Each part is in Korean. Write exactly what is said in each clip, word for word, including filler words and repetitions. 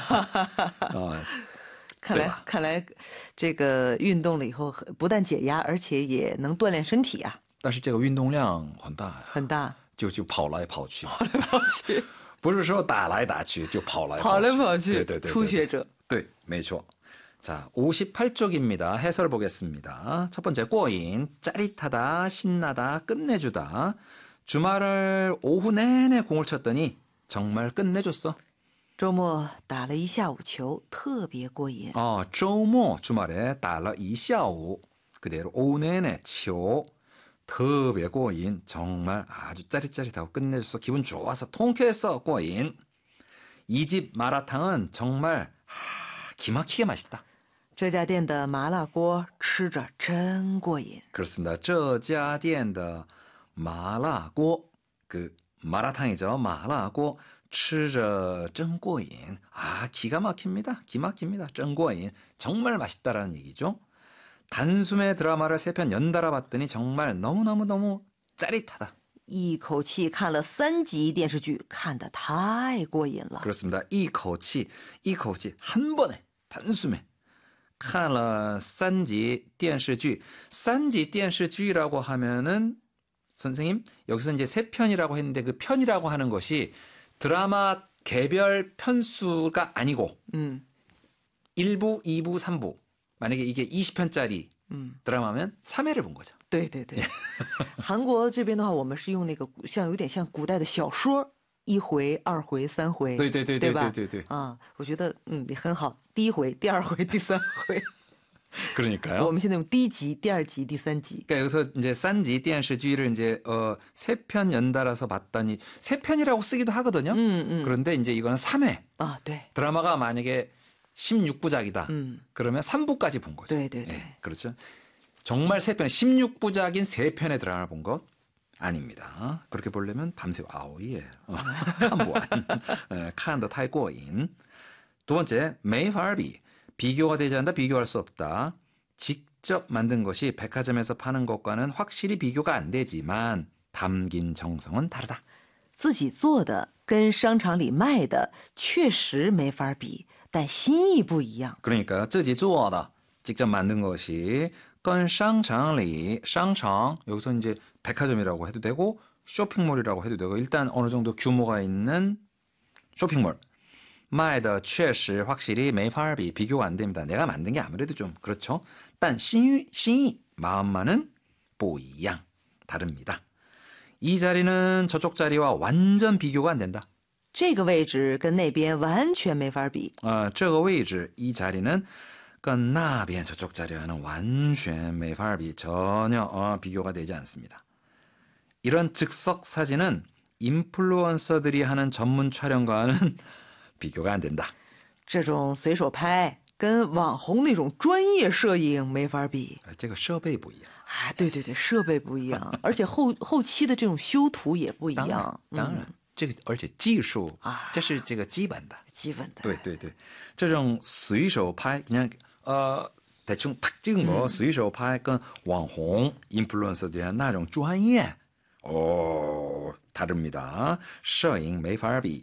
哦， 看来对吧看来，这个运动了以后，不但解压，而且也能锻炼身体啊， 但是这个运动量很大呀， 很大。 就就跑来跑去， 跑来跑去， 不是说打来打去，就跑来跑去。 跑来跑去， 对对对， 初学者。 对，没错。자, 오십팔 쪽입니다. 해설 보겠습니다. 첫 번째, 꼬인, 짜릿하다, 신나다, 끝내주다. 주말을 오후 내내 공을 쳤더니 정말 끝내줬어. 周末打了一下午球，特别过瘾。 어, 周末 주말에 打了一下午 그대로 오후 내내 쳐 特别过瘾 정말 아주 짜릿짜릿하고 끝내줬어. 기분 좋아서 통쾌했어. 过瘾. 이 집 마라탕은 정말 하, 기막히게 맛있다. 这家店的麻辣锅吃着真过瘾。 그렇습니다. 这家店的麻辣锅 그 마라탕이죠. 마라锅 吃着真过瘾. 아, 기가 막힙니다. 기막힙니다. 真过瘾. 정말 맛있다라는 얘기죠. 단숨에 드라마를 세 편 연달아 봤더니 정말 너무너무너무 짜릿하다. 一口气看了三集电视剧，看得太过瘾了。 그렇습니다. 一口气, 一口气, 한 번에, 단숨에 看了三集电视剧. 三集电视剧라고 하면은 선생님, 여기서 이제 세 편이라고 했는데 그 편이라고 하는 것이 드라마 개별 편수가 아니고 음. 일 부, 이 부, 삼 부. 만약에 이게 이십 편짜리 음. 드라마면 삼 회를 본 거죠. 对对对，韩国这边的话，我们是用那个像有点像古代的小说，一回、二回、三回， 对对对对吧？ 对对对啊，我觉得嗯也很好，第一回、第二回、第三回。 그러니까요. 我们现在用第一集、第二集、第三集。 그러니까 여기서 이제 싼지电视剧를 이제 어, 세 편 연달아서 봤더니 세 편이라고 쓰기도 하거든요. 음, 음. 그런데 이제 이거는 삼 회. 아, 네. 드라마가 만약에 십육 부작이다. 음. 그러면 삼 부까지 본 거죠. 네, 네, 네. 예, 그렇죠. 정말 세 편, 십육 부작인 세 편의 드라마를 본 것 아닙니다. 그렇게 보려면 밤새 아오예. 칸부안. 칸더 타이고인. 두 번째, 메이파비. 비교가 되지 않는다, 비교할 수 없다. 직접 만든 것이 백화점에서 파는 것과는 확실히 비교가 안 되지만 담긴 정성은 다르다. 自己做的跟商场里卖的确实没法比，但心意不一样。 그러니까 自己做的 직접 만든 것이 跟商场里 商场 여기서 이제 백화점이라고 해도 되고 쇼핑몰이라고 해도 되고 일단 어느 정도 규모가 있는 쇼핑몰 卖的确实 확실히 没法比 비교가 안 됩니다. 내가 만든 게 아무래도 좀 그렇죠. 但心意心意 마음만은 不一样 다릅니다. 이 자리는 저쪽 자리와 완전 비교가 안 된다. 这个位置跟那边完全没法比。 어, 这个位置 이 자리는 跟那边 저쪽 자리와는 완전 没法比 전혀 어, 비교가 되지 않습니다. 이런 즉석 사진은 인플루언서들이 하는 전문 촬영과는 비교가 안 된다. 这种随手拍跟网红那种专业摄影没法比。 这个设备不一样。 啊，对对对，设备不一样，而且后后期的这种修图也不一样。 当然，当然，这个而且技术啊， 这是这个基本的， 基本的。 对对对，这种随手拍，그냥呃대충 탁 찍은 거随手拍跟网红 인플루언서들이랑 那种专业어 다릅니다. 摄影没法比。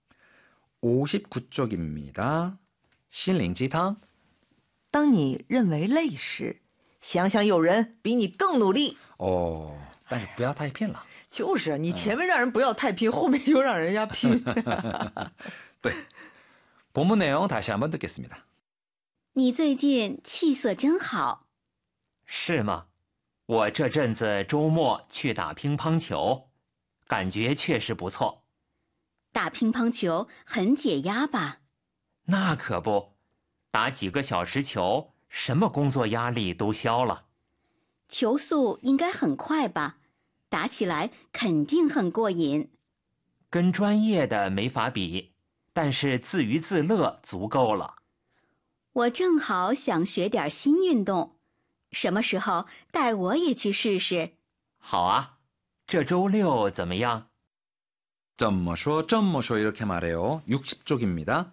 오십구 쪽입니다. 心灵鸡汤。 当你认为累时，想想有人比你更努力。 哦，但是不要太拼了。 就是你前面让人不要太拼，后面又让人家拼。 对， 본문 내용 다시 한번 듣겠습니다. 你最近气色真好。 是吗？我这阵子周末去打乒乓球，感觉确实不错。 打乒乓球很解压吧？ 那可不，打几个小时球，什么工作压力都消了。 球速应该很快吧？打起来肯定很过瘾。 跟专业的没法比，但是自娱自乐足够了。 我正好想学点新运动，什么时候带我也去试试？ 好啊，这周六怎么样？ 怎么说这么说 이렇게 말해요. 육십 쪽입니다.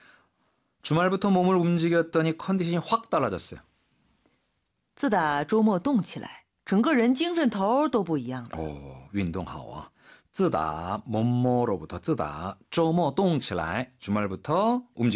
주말부터 몸을 움직였더니 컨디션이 확 달라졌어요. 自打周末动起来，整个人精神头都不一样了。 오, 运动好啊. 自打 뭐뭐로부터 自打 周末动起来 주말부터 움직